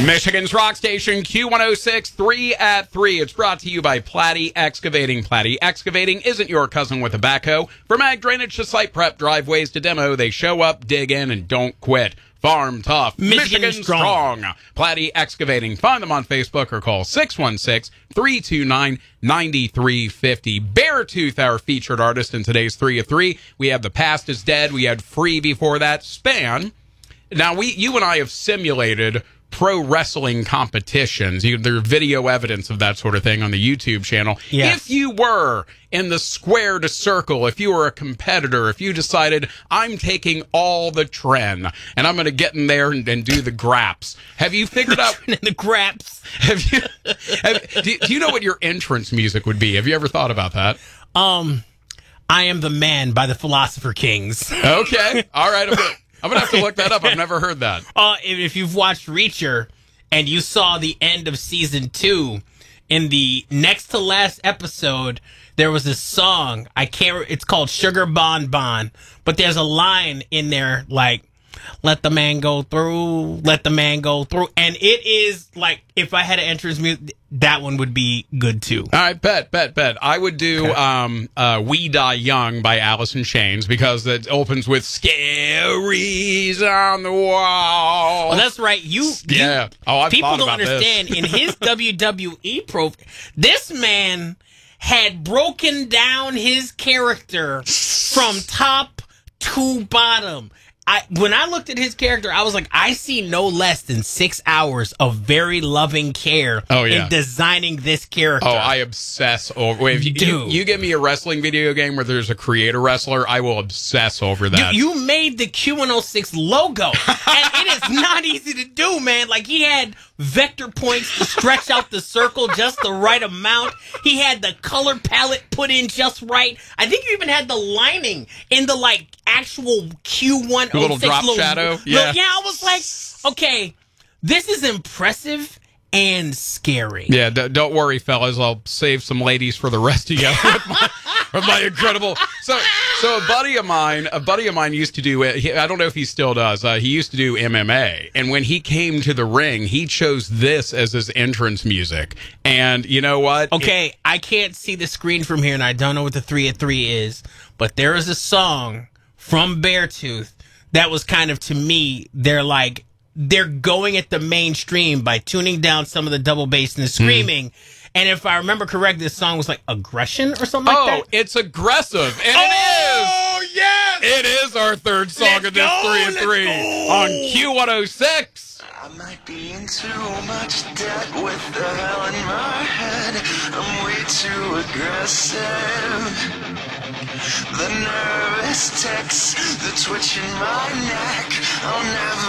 Michigan's rock station, Q106, 3 at 3. It's brought to you by Platte Excavating. Platte Excavating isn't your cousin with a backhoe. From ag drainage to site prep, driveways to demo, they show up, dig in, and don't quit. Farm tough. Michigan strong. Platte Excavating. Find them on Facebook or call 616-329-9350. Beartooth, our featured artist in today's 3 at 3. We have The Past is Dead. We had Free before that. Span. Now, you and I have simulated pro wrestling competitions. There's video evidence of that sort of thing on the YouTube channel. Yes. If you were in the square to circle, if you were a competitor, if you decided, I'm taking all the tren and I'm going to get in there and do the graps. Have you figured out the graps? Do you know what your entrance music would be? Have you ever thought about that? I Am the Man by the Philosopher Kings. Okay. All right. I'm going to have to look that up. I've never heard that. If you've watched Reacher and you saw the end of season 2, in the next to last episode, there was a song. It's called Sugar Bon Bon. But there's a line in there like, let the man go through, let the man go through. And it is like, if I had an entrance music, that one would be good too. All right, bet. I would do We Die Young by Alice in Chains because it opens with Scaries on the Wall. Well, that's right. Yeah. I've people thought don't about understand. This. In his WWE profile, this man had broken down his character from top to bottom. When I looked at his character, I was like, I see no less than 6 hours of very loving care in designing this character. Oh, I obsess over. If you give me a wrestling video game where there's a creator wrestler, I will obsess over that. You made the Q106 logo, and it is not easy to do, man. Like, he had vector points to stretch out the circle just the right amount. He had the color palette put in just right. I think you even had the lining in the, like, actual Q106 little drop shadow. Yeah, I was like, okay, this is impressive and scary. Yeah, don't worry, fellas. I'll save some ladies for the rest of you with my incredible. So a buddy of mine used to do it. I don't know if he still does. He used to do MMA, and when he came to the ring, he chose this as his entrance music. And you know what? Okay, I can't see the screen from here, and I don't know what the 3 at 3 is, but there is a song from Beartooth that was kind of, to me, they're going at the mainstream by tuning down some of the double bass and the screaming. And if I remember correct, this song was like Aggression or something like that. Oh, it's aggressive. And it is. Oh, yes. It is our third song of this 3 at 3 on Q106. I might be in too much debt with the hell in my head. I'm way too aggressive. The nervous tics, the twitch in my neck. I'll never